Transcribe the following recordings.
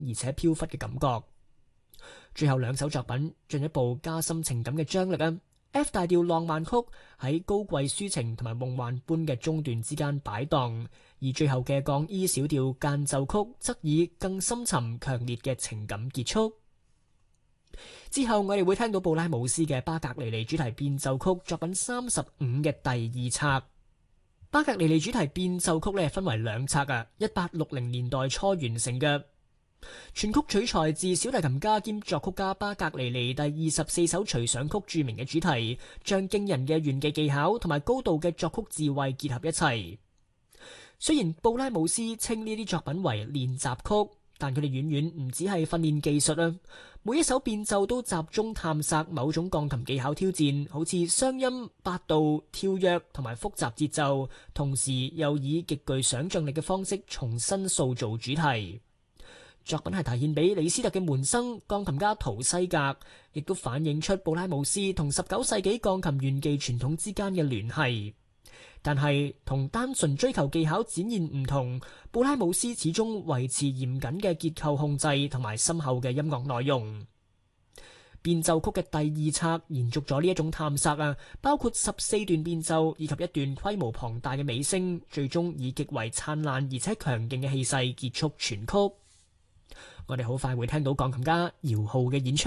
而且飄忽嘅感覺。最後兩首作品進一步加深情感嘅張力啊！F 大調浪漫曲喺高貴抒情同埋夢幻般嘅中段之間擺盪，而最後嘅降 E 小調間奏曲則以更深沉強烈嘅情感結束。之後我哋會聽到布拉姆斯嘅巴格尼尼主題變奏曲作品35嘅第二冊。巴格尼尼主題變奏曲咧分為兩冊啊，1860年代初完成嘅。全曲取材自小提琴家兼作曲家巴格尼尼第24首隨想曲著名嘅主題，將驚人嘅炫技技巧同埋高度嘅作曲智慧結合一齊。雖然布拉姆斯稱呢啲作品為練習曲，但佢哋遠遠唔只係訓練技術啊！每一首變奏都集中探索某種鋼琴技巧挑戰，好似雙音、八度、跳躍同埋複雜節奏，同時又以極具想像力嘅方式重新塑造主題。作品係提獻俾李斯特嘅門生鋼琴家圖西格，亦都反映出布拉姆斯同19世紀鋼琴炫技傳統之間嘅聯繫。但係同單純追求技巧展現唔同，布拉姆斯始終維持嚴謹嘅結構控制同埋深厚嘅音樂內容。變奏曲嘅第二冊延續咗呢一種探索啊，包括14段變奏以及一段規模龐大嘅尾聲，最終以極為燦爛而且強勁嘅氣勢結束全曲。我哋好快會聽到鋼琴家姚浩嘅演出。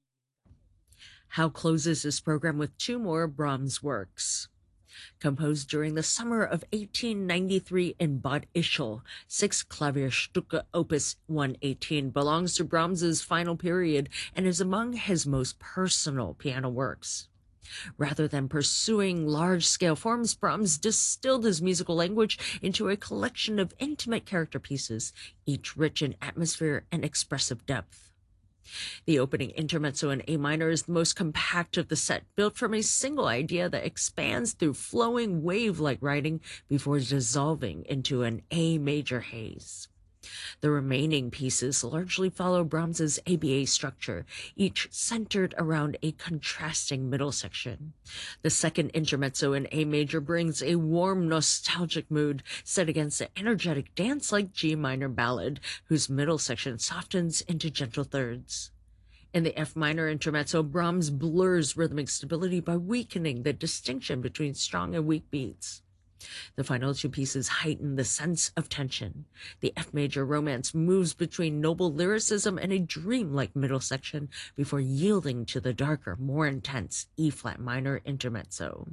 Howe closes this program with two more Brahms works. Composed during the summer of 1893 in Bad Ischl, 6-Klavierstücke Opus 118 belongs to Brahms's final period and is among his most personal piano works. Rather than pursuing large-scale forms, Brahms distilled his musical language into a collection of intimate character pieces, each rich in atmosphere and expressive depth. The opening intermezzo in A minor is the most compact of the set, built from a single idea that expands through flowing wave-like writing before dissolving into an A major haze. The remaining pieces largely follow Brahms's ABA structure, each centered around a contrasting middle section. The second intermezzo in A major brings a warm, nostalgic mood set against the energetic dance-like G minor ballad, whose middle section softens into gentle thirds. In the F minor intermezzo, Brahms blurs rhythmic stability by weakening the distinction between strong and weak beats. The final two pieces heighten the sense of tension. The F major romance moves between noble lyricism and a dreamlike middle section before yielding to the darker, more intense E-flat minor intermezzo.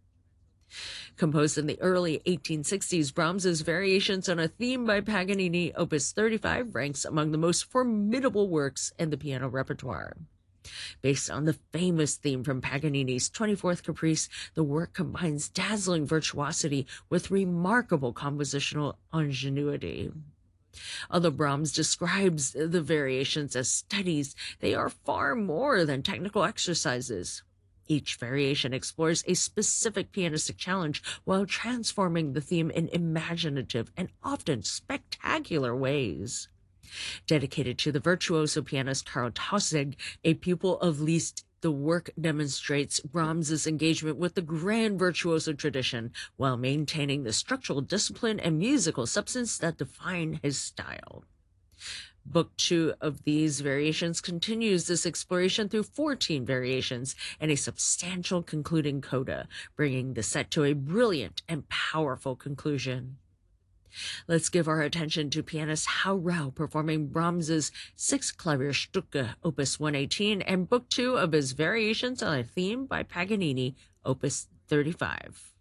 Composed in the early 1860s, Brahms's Variations on a Theme by Paganini, Opus 35, ranks among the most formidable works in the piano repertoire. Based on the famous theme from Paganini's 24th Caprice, the work combines dazzling virtuosity with remarkable compositional ingenuity. Although Brahms describes the variations as studies, they are far more than technical exercises. Each variation explores a specific pianistic challenge while transforming the theme in imaginative and often spectacular ways. Dedicated to the virtuoso pianist Karl Tausig, a pupil of Liszt, the work demonstrates Brahms's engagement with the grand virtuoso tradition while maintaining the structural discipline and musical substance that define his style. Book 2 of these variations continues this exploration through 14 variations and a substantial concluding coda, bringing the set to a brilliant and powerful conclusion. Let's give our attention to pianist Howe Rau performing Brahms's 6-Klavierstücke, Opus 118, and Book 2 of his Variations on a Theme by Paganini, Opus 35.